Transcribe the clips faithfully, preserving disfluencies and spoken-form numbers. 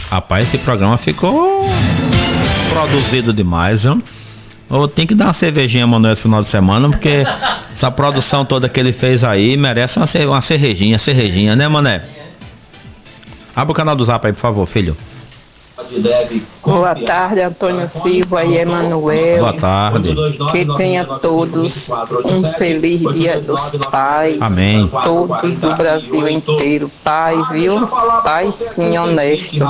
Rapaz, esse programa ficou produzido demais, viu? Eu tenho que dar uma cervejinha, Manoel, esse final de semana, porque essa produção toda que ele fez aí merece uma, uma cervejinha, cervejinha, né, Mané? Abre o canal do Zap aí, por favor, filho. Boa tarde, Antônio Silva e Emanuel. Boa tarde. Que tenha todos um feliz Dia dos Pais. Amém. Todos do Brasil inteiro. Pai, viu? Pai sim, honesto.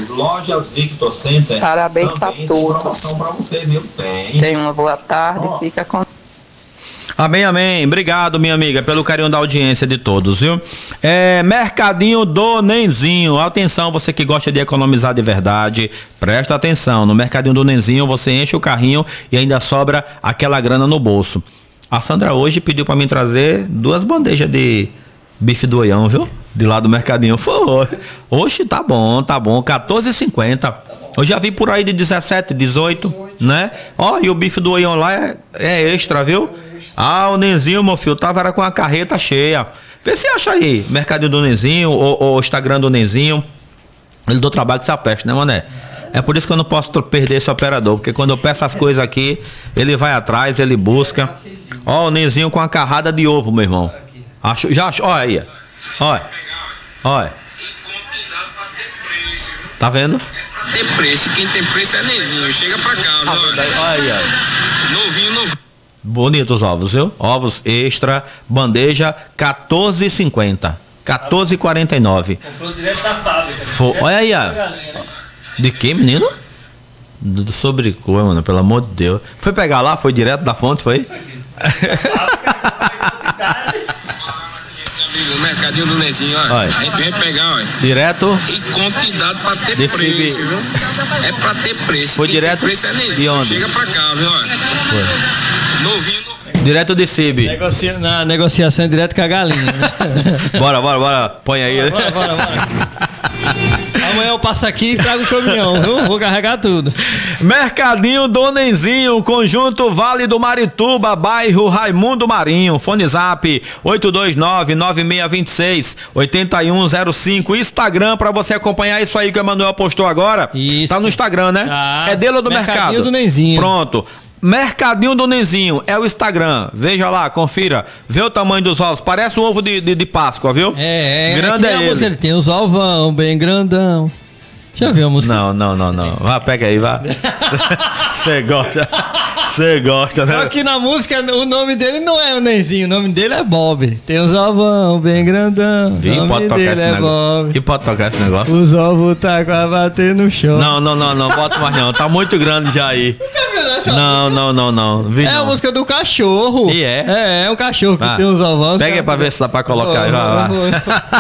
Parabéns para todos. Tenha uma boa tarde. Fica com Amém, amém. Obrigado, minha amiga, pelo carinho da audiência de todos, viu? É, Mercadinho do Nenzinho. Atenção, você que gosta de economizar de verdade, presta atenção. No Mercadinho do Nenzinho, você enche o carrinho e ainda sobra aquela grana no bolso. A Sandra hoje pediu pra mim trazer duas bandejas de bife do oião, viu? De lá do Mercadinho. Foi. Oxe, tá bom, tá bom. quatorze e cinquenta. Eu já vi por aí de dezessete, dezoito, né? Ó, e o bife do oião lá é, é extra, viu? Ah, o Nenzinho, meu filho, tava era com a carreta cheia. Vê se acha aí, Mercadinho do Nenzinho, ou, ou Instagram do Nenzinho. Ele deu trabalho que se apeste, né, mané? É por isso que eu não posso perder esse operador, porque quando eu peço as coisas aqui, ele vai atrás, ele busca. Ó, o Nenzinho com a carrada de ovo, meu irmão. Acho, já acho, olha aí. Olha, olha. Tá vendo? Tem preço, quem tem preço é Nenzinho. Chega pra cá, ah, olha aí, olha. Novinho, novinho. Bonitos ovos, viu? Ovos extra, bandeja, quatorze e cinquenta. quatorze e quarenta e nove. Comprou direto da fábrica. Foi, olha aí, ó. De que, menino? Do sobre cor, mano, pelo amor de Deus. Foi pegar lá? Foi direto da fonte, foi? O Mercadinho do Nenzinho, ó. Olha. A gente vem pegar, ó. Direto. E quantidade pra ter Desse preço, bi... viu? É pra ter preço. Foi quem direto. Tem preço é Nenzinho. De onde? Chega pra cá, viu? Ó. Foi. Novinho, novinho. Direto de Cibe. Negocia... Na negociação é direto com a galinha. Né? Bora, bora, bora. Põe aí. Bora, bora, bora. bora. Amanhã eu passo aqui e trago o caminhão, viu? Vou carregar tudo. Mercadinho do Nenzinho, Conjunto Vale do Marituba, bairro Raimundo Marinho. Fone Zap oito dois nove, nove seis dois seis, oito um zero cinco. Instagram pra você acompanhar isso aí que o Emanuel postou agora. Isso. Tá no Instagram, né? Tá. É dele ou do Mercadinho mercado? Mercadinho do Nenzinho. Pronto. Mercadinho do Nenzinho é o Instagram. Veja lá, confira. Vê o tamanho dos ovos. Parece um ovo de, de, de Páscoa, viu? É, é. Grande é, é ele. música, ele tem os ovão bem grandão. Já viu a música? Não, não, não, não. Vá, pega aí, vá. Você gosta. Você gosta, né? Só que na música o nome dele não é o Nenzinho, o nome dele é Bob. Tem os ovão bem grandão. Vim, o nome pode tocar dele esse é negócio. Bob. E pode tocar esse negócio? Os ovos tá com a bater no chão. Não, não, não, não. Bota mais não. Tá muito grande já aí. Não, não, não, não. Vi, é não. a música do cachorro. E é? É, é um cachorro que Ah, tem os ovão. Pega aí pra ver se dá pra colocar aí. Vai, vai.